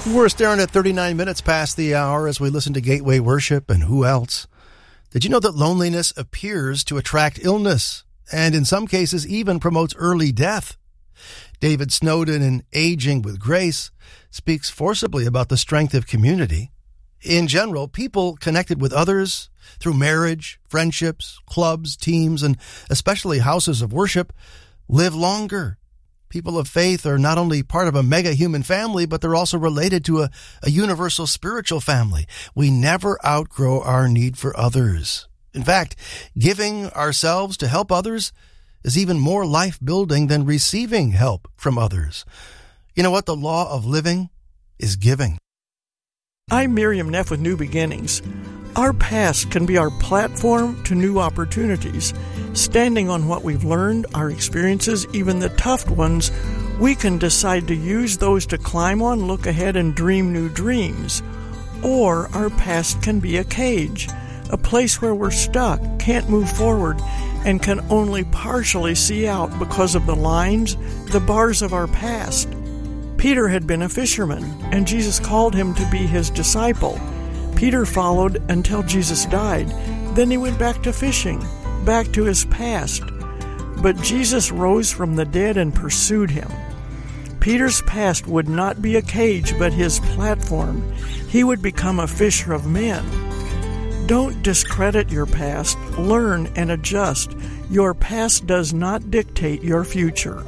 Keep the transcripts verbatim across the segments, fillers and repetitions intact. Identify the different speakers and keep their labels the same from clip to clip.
Speaker 1: We're staring at thirty-nine minutes past the hour as we listen to Gateway Worship and Who Else. Did you know that loneliness appears to attract illness and in some cases even promotes early death? David Snowden in Aging with Grace speaks forcibly about the strength of community. In general, people connected with others through marriage, friendships, clubs, teams, and especially houses of worship live longer. People of faith are not only part of a mega-human family, but they're also related to a, a universal spiritual family. We never outgrow our need for others. In fact, giving ourselves to help others is even more life-building than receiving help from others. You know what? The law of living is giving.
Speaker 2: I'm Miriam Neff with New Beginnings. Our past can be our platform to new opportunities. Standing on what we've learned, our experiences, even the tough ones, we can decide to use those to climb on, look ahead, and dream new dreams. Or our past can be a cage, a place where we're stuck, can't move forward, and can only partially see out because of the lines, the bars of our past. Peter had been a fisherman, and Jesus called him to be his disciple. Peter followed until Jesus died. Then he went back to fishing, back to his past. But Jesus rose from the dead and pursued him. Peter's past would not be a cage, but his platform. He would become a fisher of men. Don't discredit your past. Learn and adjust. Your past does not dictate your future.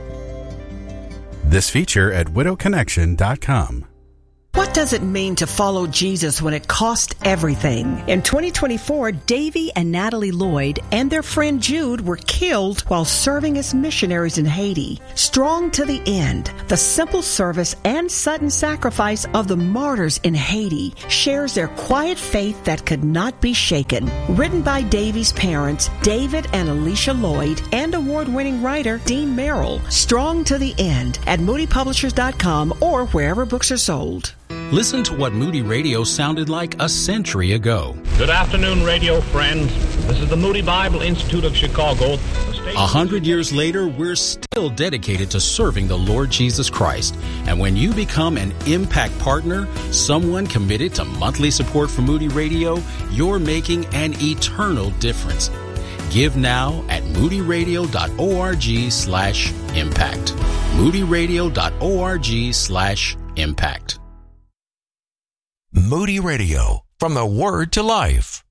Speaker 3: This feature at widow connection dot com.
Speaker 4: What does it mean to follow Jesus when it costs everything? In twenty twenty-four, Davy and Natalie Lloyd and their friend Jude were killed while serving as missionaries in Haiti. Strong to the end, the simple service and sudden sacrifice of the martyrs in Haiti shares their quiet faith that could not be shaken. Written by Davy's parents, David and Alicia Lloyd, and award-winning writer Dean Merrill. Strong to the end at moody publishers dot com or wherever books are sold.
Speaker 5: Listen to what Moody Radio sounded like a century ago.
Speaker 6: Good afternoon, radio friends. This is the Moody Bible Institute of Chicago.
Speaker 5: A hundred years later, we're still dedicated to serving the Lord Jesus Christ. And when you become an Impact Partner, someone committed to monthly support for Moody Radio, you're making an eternal difference. Give now at moody radio dot org slash impact. moody radio dot org slash impact.
Speaker 7: Moody Radio, from the Word to Life.